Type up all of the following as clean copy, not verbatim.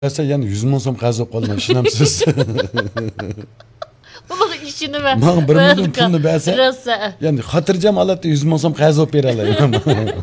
Mesela yani 100 milyon so'm qarz olib qolgan, ishonamsiz? Uning ishini va Men 1 million pulni bersa, rosa. yani xotirjam holatda 100 milyon so'm qarz olib bera olaman.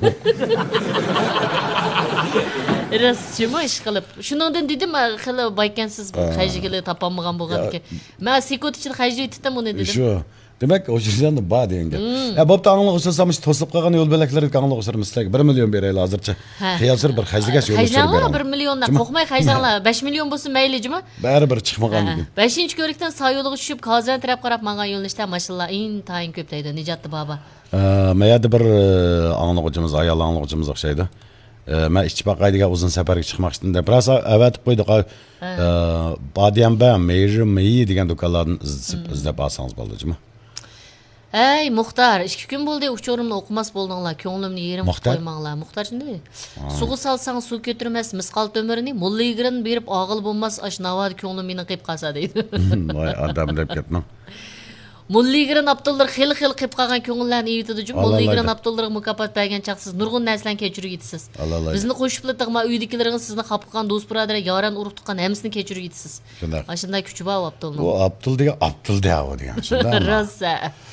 Rasmi ish qilib. Shuningdan dedim, xili baykansiz bu xajigili topolmagan bo'lgan ekan. Men sekund ichida xajib yetdim uni dedim. Shu. Demak, o yerdan bor degan gap. Bo'pti, angli o'xshasam, to'silib qolgan yo'l belaklarga angli o'xsharmiz. Sizlarga 1 million beraylik hozircha. Xiyolsir bir xajligash yo'l o'chirib beraman. Xajlanlar 1 milliondan qo'rqmay xajlanlar 5 million bo'lsa maylijmi? Baribir chiqmagan degan. 5-ko'rikdan soyoliga tushib, Qozon taraf qarab menga yo'lnishda mashallah intayin ko'p deydi Nijatli baba. Mayada bir anglag'uchimiz, ayol anglag'uchimiz o'xshaydi. Men ishchiboqay degan uzun safarga chiqmoqchidim deb rosa avatib qo'ydik. Badiyamba, Meyi degan do'konlarni izlab olsangiz bo'ladimi? Ey Muxtar, 2 kun bo'ldi uchorimni o'qimas bo'ldinglar, ko'nglimni yerim qo'ymanglar. Muxtar shunday. Suvi solsang suv ko'tirmas, misqal to'mirini mulligirin berib og'il bo'lmas, ash navad ko'nglim meni qilib qolsa deydi. Voy odam deb ketdim. Mulligirin Abdullar xil qilib qolgan ko'ngillarni evitadi. Mulligirin Abdullarga mukofot bergan chaqsiz, nurg'un narsalarni kechirib yetasiz. Bizni qo'shib taqma uydagilarning sizni xapqan do'st birodar, yoran urug' tuqqan hammasini kechirib yetasiz. Ashunday kuchi bor Abdullar. Bu Abdul degan shunday. Rosa.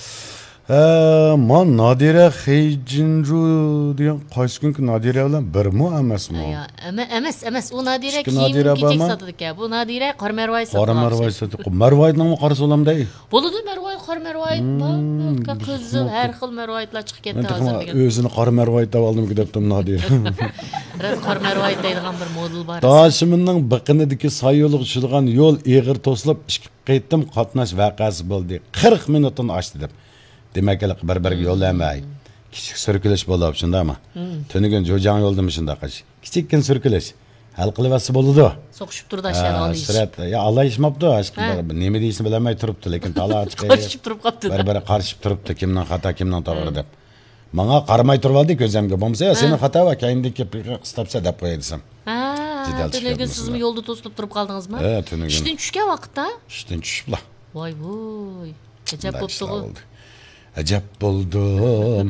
Man Nadira Xeyjinru degan qaysi kunki Nadira bilan birmi emasmi? Emas. U Nadira kiyim-kechak sotadi ekan. Bu Nadira Qormarvoy sotadi. Qormarvoy sotadi. Marvoyning qarasa olamday. Bo'ladi Marvoy, Qormarvoy, qizi har xil Marvoylar chiqib ketdi hozir degan. O'zini Qormarvoy deb oldim debdim Nadira. Raz Qormarvoy deydigan bir model bor. Toshimning biqinidagi soyoliq tushilgan yo'l eg'ir to'silib, ishga qaytdim, qatnash voqeasi bo'ldi. 40 minutdan oshdi deb. Demek ki bir yollamay. Kichik sürküleş bo'lib shundami? Tunigun jo'jang yo'ldimi shunda qash. Kichikkin sürküleş. Hal qilyapsi bo'ldi. So'qishib turdi ashani olish. Sirat, ya Allah ishmabdi, aşkım. Nima deysini bilmay turibdi, lekin tala chiqib. Qarshib turib qopti. Bir qarshib turibdi, kimdan xato, kimdan to'g'ri deb. Menga qaramay turib oldi ko'zimga. Bo'lmasa, seni xato va kayindagi qistapsa deb qo'yadsam. Tunigun sizmi yo'lda to'silib turib qoldingizmi? Tunigun. Ishdan tushgan vaqtda? Ishdan tushibla. Voy. Ajab bo'pti. Acep buldum.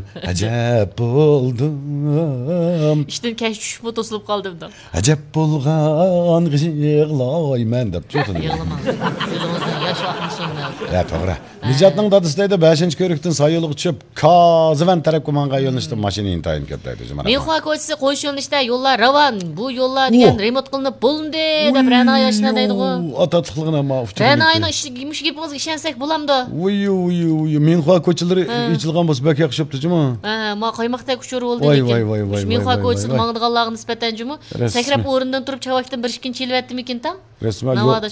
İşten keş düşüp to'silib qoldim da. Acep bulgan yig'layman deb turdi. Yig'lama. O'zingizdan yosh vaqtni so'nmaydi. Ya to'g'ri. Nijatning dadasi deydi 5-ko'rikdan soyoliq tushib, Kozivan tarafga menga yo'lnishda mashina intayin ketdi. Mehua ko'chasi qo'sh yo'lnishda yo'llar ravan. Bu yo'llar degan remont qilinib bo'ldi deb Ra'no yoshina deydi-ku. Otatliqni ma ufti. Ra'noning ish gapingizga ishonsak bo'lamdi. Mehua ko'chalari ichilgan bo'lsa bak yaxshibdi-jimi? Ma qo'ymoqdek uchur bo'ldi lekin. Mehua ko'chasi mangdiganlarga nisbatan jimi? Sakrab o'rnidan turib chavakdan bir ikkinchi yilvatdimikin tam? Resmen